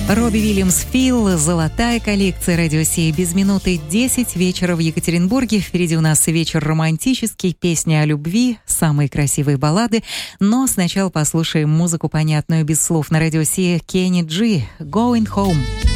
Робби Уильямс «Фил», золотая коллекция «Радио Сия». Без минуты 10 вечера в Екатеринбурге. Впереди у нас вечер романтический, песни о любви, самые красивые баллады. Но сначала послушаем музыку, понятную без слов. На «Радио Сия» Кенни Джи «Going Home».